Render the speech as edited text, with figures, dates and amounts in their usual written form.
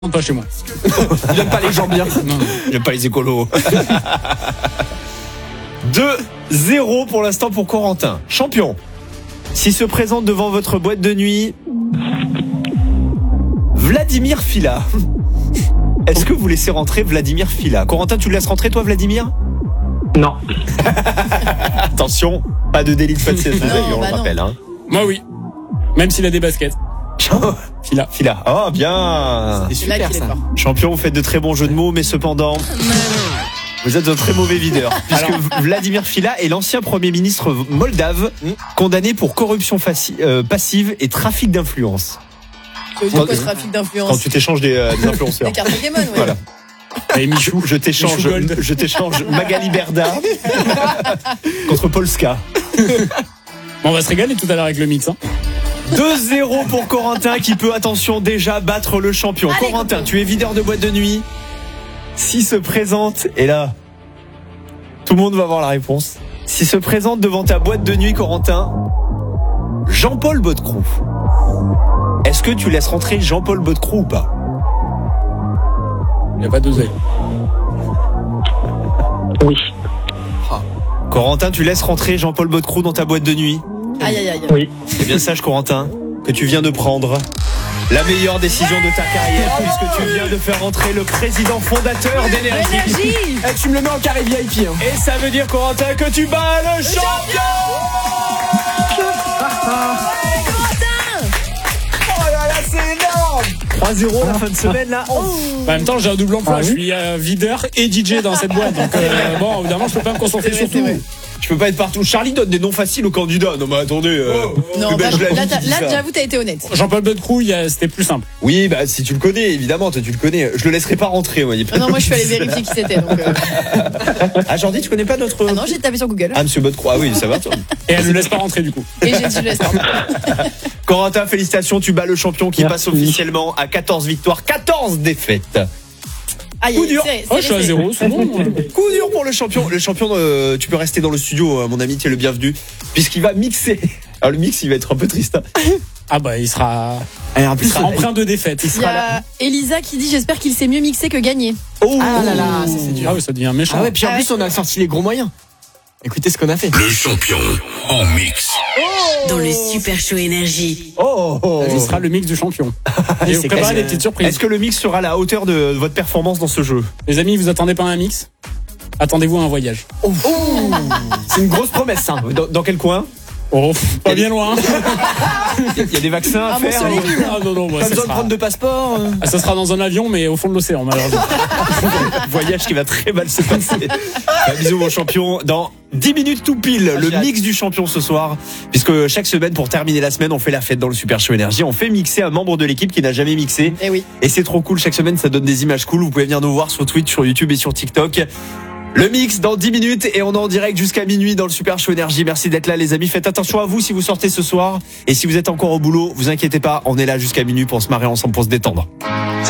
Pas chez moi. Il donne pas les gens bien. Non. J'aime pas les écolos. 2-0 pour l'instant pour Corentin. Champion. S'il se présente devant votre boîte de nuit, Vladimir Fila. Est-ce que vous laissez rentrer Vladimir Fila? Corentin, tu le laisses rentrer toi, Vladimir? Non. Attention, pas de délit de faute on le rappelle. Hein. Moi oui. Même s'il a des baskets. Fila. Oh bien. C'est super ça. Champion, vous faites de très bons jeux de mots, mais cependant, vous êtes un très mauvais videur. Puisque Vladimir Fila est l'ancien Premier ministre moldave, condamné pour corruption passive et trafic d'influence. C'est quoi ce trafic d'influence? Quand tu t'échanges des influenceurs. Des cartes Pokémon, ouais. Voilà. Et Michou. Je t'échange Magali Berda contre Polska. Bon, on va se régaler tout à l'heure avec le mix. Hein. 2-0 pour Corentin qui peut, attention, déjà battre le champion. Allez, Corentin, Coco. tu es videur de boîte de nuit. S'il se présente, et là, tout le monde va avoir la réponse. S'il se présente devant ta boîte de nuit, Corentin, Jean-Paul Bodecroux. Est-ce que tu laisses rentrer Jean-Paul Bodecroux ou pas? Il n'y a pas d'oseille. Oui. Corentin, tu laisses rentrer Jean-Paul Bodecroux dans ta boîte de nuit? Aïe, aïe, aïe. Oui. C'est bien sage, Corentin, que tu viens de prendre la meilleure décision de ta carrière, puisque tu viens de faire rentrer le président fondateur d'Énergie. Énergie. Eh, tu me le mets en carré VIP. Hein. Et ça veut dire, Corentin, que tu bats le champion. Oh là là, c'est énorme. 3-0 la fin de semaine, là. Oh. En même temps, j'ai un double emploi. Je suis videur et DJ dans cette boîte. Donc, bon, évidemment, je peux pas me concentrer sur C'est tout. vrai. Je peux pas être partout. Charlie donne des noms faciles aux candidats. Non mais attendez. Non, plus belle la vie qui dit ça. j'avoue, t'as été honnête. Jean-Paul Bodecroux, c'était plus simple. Oui, bah si tu le connais, évidemment, toi tu le connais. Je le laisserai pas rentrer, moi. Non, moi, je suis allée vérifier qui c'était. Donc, Ah, Jordi, tu connais pas notre. Ah non, j'ai tapé sur Google. Ah, monsieur Bodecroux. Ah oui, ça va toi. Et elle ne laisse pas rentrer du coup. Et j'ai dit, je laisse pas. Corentin, félicitations, tu bats le champion qui Merci. passe officiellement à 14 victoires, 14 défaites. Aïe, Coup dur. c'est Oh, je suis à resté. 0, c'est bon. Coup dur pour le champion. Le champion, tu peux rester dans le studio, mon ami, tu es le bienvenu, puisqu'il va mixer. Alors le mix, il va être un peu triste. Hein. Ah bah, il sera En plus, empreint de défaite. Il y a Elisa qui dit j'espère qu'il sait mieux mixer que gagner. Oh Ah là là, ça, c'est dur. Ah oui, ça devient méchant. Ah ouais, puis en plus, on a sorti les gros moyens. Écoutez ce qu'on a fait. Le champion en mix. Dans le Super Show Énergie. Oh. Ce sera le mix du champion. Et C'est vous préparez classe. des petites surprises. Est-ce que le mix sera à la hauteur de votre performance dans ce jeu? Les amis, vous attendez pas à un mix? Attendez-vous à un voyage. C'est une grosse promesse, ça. Dans quel coin? Oh, pas bien loin. Il y a des vaccins à Ah, faire. mon soleil. Ah non, Pas besoin de prendre de passeport. Ah, ça sera dans un avion, mais au fond de l'océan, malheureusement. Voyage qui va très mal se passer. Bisous mon champion. Dans 10 minutes tout pile, le mix du champion ce soir. Puisque chaque semaine, pour terminer la semaine, on fait la fête dans le Super Show Énergie. On fait mixer un membre de l'équipe qui n'a jamais mixé. Eh oui. Et c'est trop cool. Chaque semaine, ça donne des images cool. Vous pouvez venir nous voir sur Twitch, sur YouTube et sur TikTok. Le mix dans 10 minutes et on est en direct jusqu'à minuit dans le Super Show Énergie. Merci d'être là les amis. Faites attention à vous si vous sortez ce soir. Et si vous êtes encore au boulot, vous inquiétez pas, on est là jusqu'à minuit pour se marrer ensemble, pour se détendre.